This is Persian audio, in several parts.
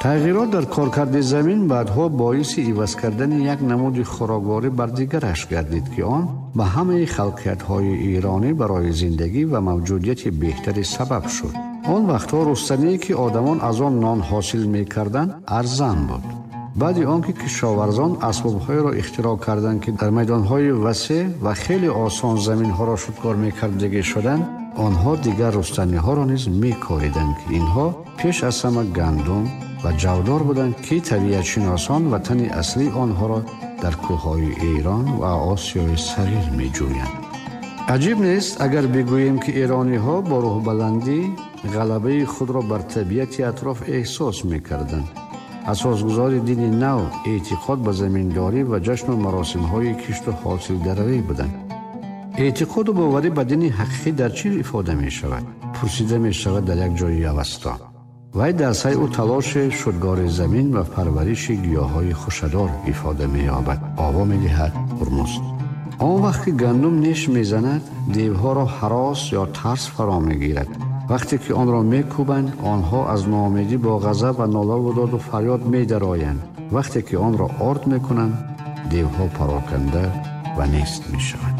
تغییرات در کارکرد زمین بعدها باعث عوض کردن یک نمود خوراکواری بر دیگرش گردید که آن به همه خلقیت‌های ایرانی برای زندگی و موجودیت بهتری سبب شد. آن وقتها رستنی که آدمان از آن نان حاصل می‌کردند ارزان بود. بعد آنکه کشاورزان اسباب‌های را اختراع کردند که در میدان‌های وسیع و خیلی آسان زمین‌ها را شکار می‌کردگی شدند، آنها دیگر رستنی‌ها را نیز می‌کاریدند که اینها پیش از همه گندم و جودار بودند که طبیعت شناسان وطن اصلی آنها را در کوههای ایران و آسیای صغیر می‌جویند. عجیب نیست اگر بگوییم که ایرانی‌ها با روح بلندی غلبه خود را بر طبیعت اطراف احساس می‌کردند. اساسگزار دین نو اعتقاد به زمینداری و جشن و مراسم‌های کشت و حاصل دروی بودند. اعتقاد و باوری به دین حقیقی در چی افاده می‌شود؟ پرسیده می‌شود در یک جای اوستا. وی در سعی و تلاش شدگار زمین و پرورش گیاهای خوشدار افاده می‌یابد. آوا می‌دهد هرمز. آن وقت که گندم نیش می‌زند، دیوها را هراس یا ترس فرا می‌گیرد. وقتی که آن را می‌کوبند، آنها از ناامیدی با غضب و ناله و داد و فریاد می‌درآیند. وقتی که آن را آرد می‌کنند، دیوها پراکنده و نیست می‌شوند.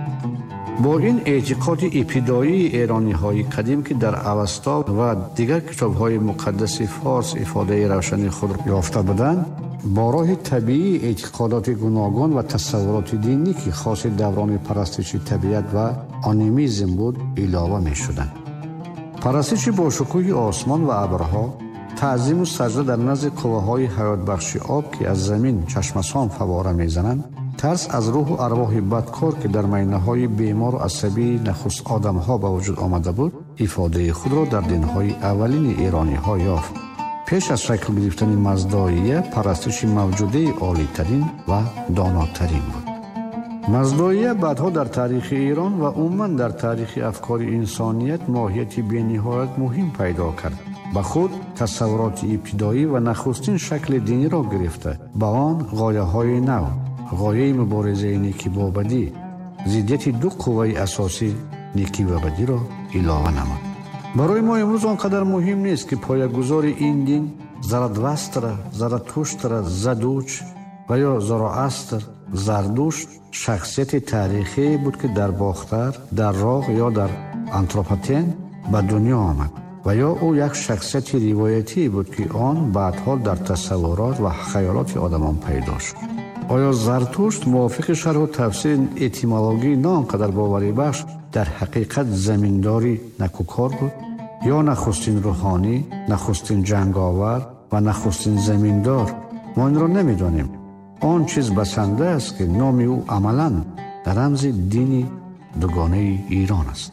با این اعتقاد ابتدایی ایرانی‌های قدیم که در اوستا و دیگر کتاب‌های مقدس فارس افاده روشنی خود یافته بودند، با راه طبیعی اعتقادات گوناگون و تصورات دینی که خاص دوران پرستش طبیعت و آنیمیزم بود علاوه می‌شدند. پرستش با شکوه آسمان و ابرها، تعظیم و سجده در نزد قوه‌های حیات بخش آب که از زمین چشمسان فواره می‌زنند، ترس از روح و ارواح بدکار که در میانه‌های بیمار و عصبی نخست آدم‌ها به وجود آمده بود، افاده خود را در دین‌های اولین ایرانی‌ها یافت. پیش از شکل گرفتن مزداییه، پرستش موجوده عالی‌ترین و داناترین بود. مزداییه بعدها در تاریخ ایران و عموماً در تاریخ افکار انسانیت ماهیتی بی‌نهایت مهم پیدا کرد. به خود تصورات ابتدایی و نخستین شکل دینی را گرفته، به آن غایه‌های نو، غایه مبارزه نیکی با بدی، ضدیت دو قوه اساسی نیکی و بدی را علاوه نمود. برای ما امروز آنقدر مهم نیست که پایه‌گذار این دین زرادوستر، زراتشتر، زدوچ و یا زراعستر، زردشت شخصیت تاریخی بود که در باختر، در راغ یا در انتروپاتین به دنیا آمد و یا او یک شخصیت روایتی بود که آن بعدها در تصورات و خیالات آدمان پیدا شد. آیا زرتشت موافق شرح و تفسیر اتیمولوژی نه آنقدر باوری بخش در حقیقت زمینداری نکوکار بود؟ یا نخستین روحانی، نخستین جنگاور و نخستین زمیندار؟ ما این را نمیدانیم. آن چیز بسنده است که نام او عملاً در رمز دینی دوگانه ایران است.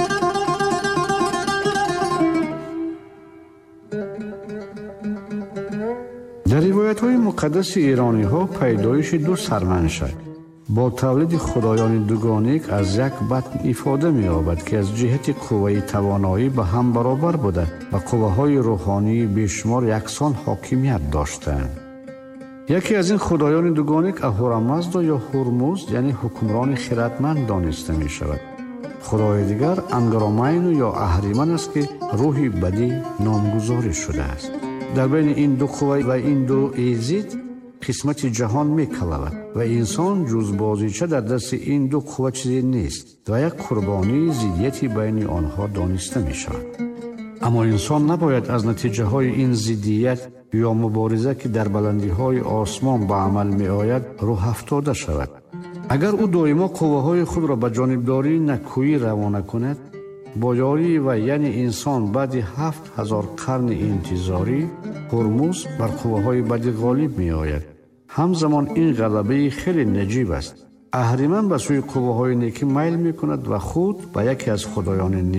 در روایت‌های مقدس ایرانی‌ها پیدایش دو سرمنشأ با تولید خدایان دوگانه از یک بطن افاده می‌یابد که از جهت قوه توانایی به هم برابر بوده و قوه‌های روحانی بیشمار یکسان حاکمیت داشتند. یکی از این خدایان دوگانه اهورامزدا یا هرمز یعنی حکمران خردمند دانسته می‌شود. خدای دیگر انگرامین یا اهریمن است که روح بدی نامگذاری شده است. در بین این دو قوه و این دو ایزید قسمت جهان می‌کلود و انسان جز بازیچه در دست این دو قوه چیزی نیست و یک قربانی ضدیتی بین آنها دانسته می‌شود. اما انسان نباید از نتیجه های این ضدیت یا مبارزه که در بلندی های آسمان به عمل می آید روح افتاده شود. اگر او دائما قوه های خود را به جانبداری نکویی روانه کند، با یاری و یعنی انسان بعد 7000 قرن انتظاری هرمز بر قوه های بدی غالب می آید. همزمان این غلبه خیلی نجیب است. اهریمن به سوی قوه های نیکی میل می کند و خود به یکی از خدایان